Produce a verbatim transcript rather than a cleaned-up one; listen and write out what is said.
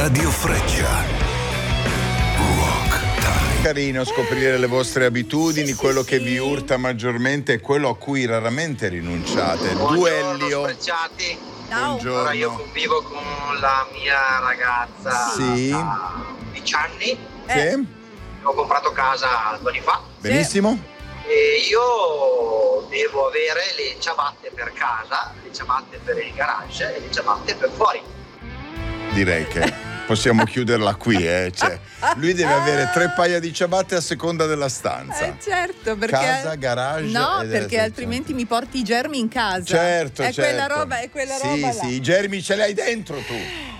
Radio Freccia. Carino scoprire le vostre abitudini, sì, quello sì, che vi urta maggiormente e quello a cui raramente rinunciate. Duellio. Buongiorno. Ora io convivo con la mia ragazza sì. da dieci anni. Eh. Sì. Ho comprato casa due anni fa. Benissimo. E io devo avere le ciabatte per casa, le ciabatte per il garage e le ciabatte per fuori. Direi che possiamo chiuderla qui, eh. Cioè, lui deve avere tre paia di ciabatte a seconda della stanza. Eh, certo, perché casa, garage. No, ed perché altrimenti mi porti i germi in casa. Certo, è certo. Quella roba, è quella sì, roba sì, là. i germi ce li hai dentro tu.